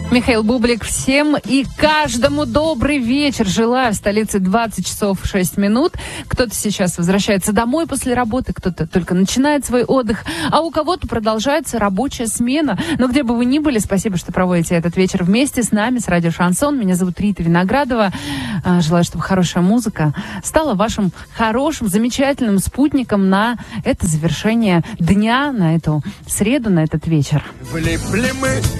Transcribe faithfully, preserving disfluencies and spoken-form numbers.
Михаил Бублик, всем и каждому добрый вечер. Желаю. В столице двадцать часов шесть минут. Кто-то сейчас возвращается домой после работы, кто-то только начинает свой отдых, а у кого-то продолжается рабочая смена. Но где бы вы ни были, спасибо, что проводите этот вечер вместе с нами, с радио Шансон. Меня зовут Рита Виноградова. Желаю, чтобы хорошая музыка стала вашим хорошим, замечательным спутником на это завершение дня, на эту среду, на этот вечер. Влипли мы